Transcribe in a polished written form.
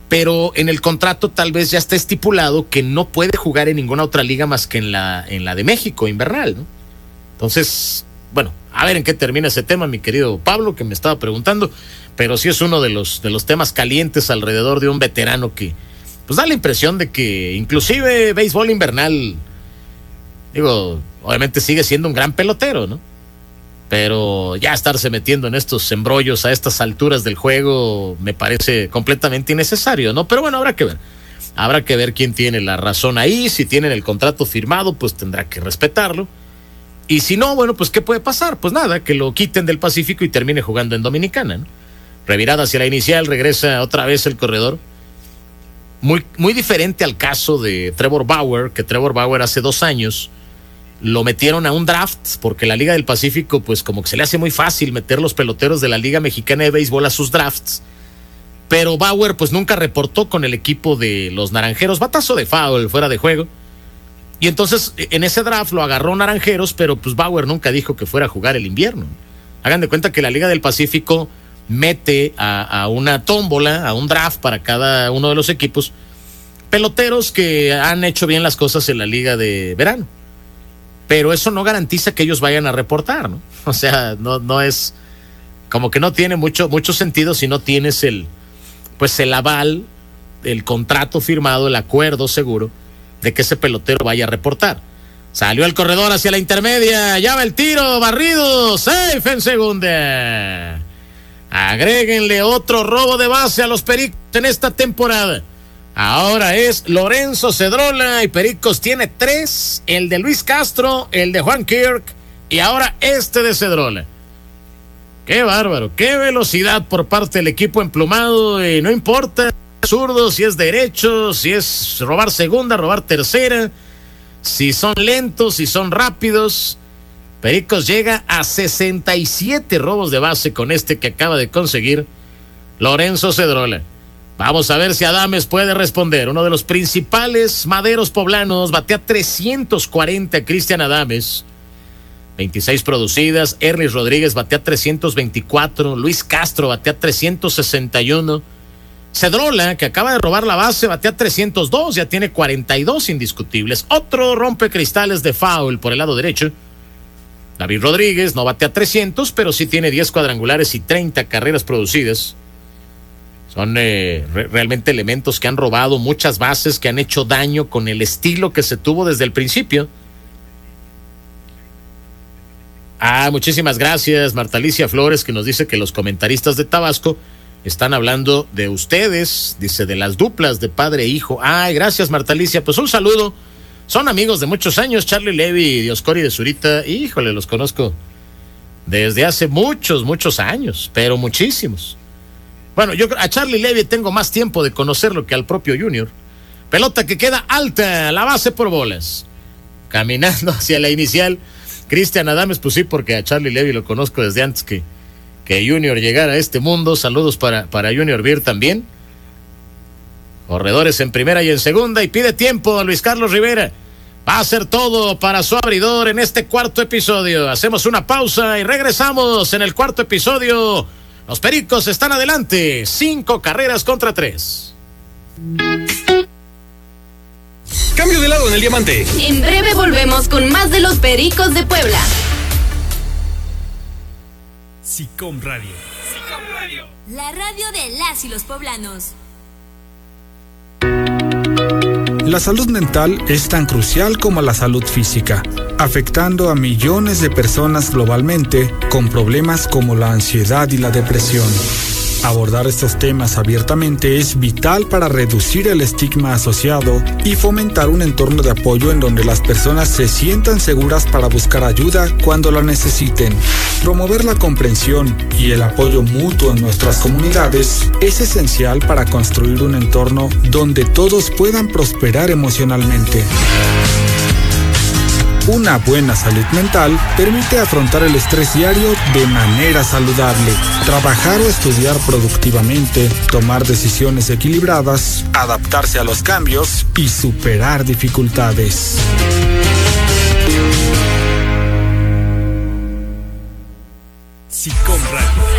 pero en el contrato tal vez ya está estipulado que no puede jugar en ninguna otra liga más que en la de México, invernal, ¿no? Entonces, bueno, a ver en qué termina ese tema, mi querido Pablo, que me estaba preguntando, pero sí es uno de los temas calientes alrededor de un veterano que, pues da la impresión de que inclusive béisbol invernal, digo, obviamente sigue siendo un gran pelotero, ¿no? Pero ya estarse metiendo en estos embrollos a estas alturas del juego me parece completamente innecesario, ¿no? Pero bueno, habrá que ver quién tiene la razón ahí. Si tienen el contrato firmado, pues tendrá que respetarlo. Y si no, bueno, pues ¿qué puede pasar? Pues nada, que lo quiten del Pacífico y termine jugando en Dominicana, ¿no? Revirada hacia la inicial, regresa otra vez el corredor. Muy, muy diferente al caso de Trevor Bauer, que Trevor Bauer hace 2 años lo metieron a un draft, porque la Liga del Pacífico, pues como que se le hace muy fácil meter los peloteros de la Liga Mexicana de Béisbol a sus drafts. Pero Bauer, pues nunca reportó con el equipo de los Naranjeros, batazo de foul, fuera de juego. Y entonces, en ese draft lo agarró Naranjeros, pero pues Bauer nunca dijo que fuera a jugar el invierno. Hagan de cuenta que la Liga del Pacífico mete a una tómbola, a un draft para cada uno de los equipos, peloteros que han hecho bien las cosas en la Liga de Verano. Pero eso no garantiza que ellos vayan a reportar, ¿no? O sea, no es, como que no tiene mucho sentido si no tienes el aval, el contrato firmado, el acuerdo seguro de que ese pelotero vaya a reportar. Salió el corredor hacia la intermedia, ya va el tiro, barrido, safe en segunda. Agréguenle otro robo de base a los Pericos en esta temporada. Ahora es Lorenzo Cedrola y Pericos tiene 3, el de Luis Castro, el de Juan Kirk y ahora este de Cedrola. Qué bárbaro, qué velocidad por parte del equipo emplumado, y no importa si es zurdo, si es derecho, si es robar segunda, robar tercera, si son lentos, si son rápidos. Pericos llega a 67 robos de base con este que acaba de conseguir Lorenzo Cedrola. Vamos a ver si Adames puede responder. Uno de los principales maderos poblanos, batea 340 Cristian Adames, 26 producidas. Erlis Rodríguez batea 324, Luis Castro batea 361. Cedrola, que acaba de robar la base, batea 302, ya tiene 42 indiscutibles. Otro rompecristales de foul por el lado derecho. David Rodríguez no batea 300, pero sí tiene 10 cuadrangulares y 30 carreras producidas. Son realmente elementos que han robado muchas bases, que han hecho daño con el estilo que se tuvo desde el principio. Muchísimas gracias, Marta Alicia Flores, que nos dice que los comentaristas de Tabasco están hablando de ustedes, dice, de las duplas de padre e hijo. Gracias, Marta Alicia, pues un saludo. Son amigos de muchos años, Charlie Levy y Dioscori de Zurita. Híjole, los conozco desde hace muchos años, pero muchísimos. Bueno, yo a Charlie Levy tengo más tiempo de conocerlo que al propio Junior. Pelota que queda alta, la base por bolas. Caminando hacia la inicial, Cristian Adames, pues sí, porque a Charlie Levy lo conozco desde antes que Junior llegara a este mundo. Saludos para Junior Beer también. Corredores en primera y en segunda, y pide tiempo a Luis Carlos Rivera. Va a hacer todo para su abridor en este cuarto episodio. Hacemos una pausa y regresamos en el cuarto episodio. Los Pericos están adelante, 5 carreras contra 3. Cambio de lado en el diamante. En breve volvemos con más de los Pericos de Puebla. SICOM Radio. La radio de las y los poblanos. La salud mental es tan crucial como la salud física, afectando a millones de personas globalmente con problemas como la ansiedad y la depresión. Abordar estos temas abiertamente es vital para reducir el estigma asociado y fomentar un entorno de apoyo en donde las personas se sientan seguras para buscar ayuda cuando la necesiten. Promover la comprensión y el apoyo mutuo en nuestras comunidades es esencial para construir un entorno donde todos puedan prosperar emocionalmente. Una buena salud mental permite afrontar el estrés diario de manera saludable, trabajar o estudiar productivamente, tomar decisiones equilibradas, adaptarse a los cambios y superar dificultades. SICOM Radio.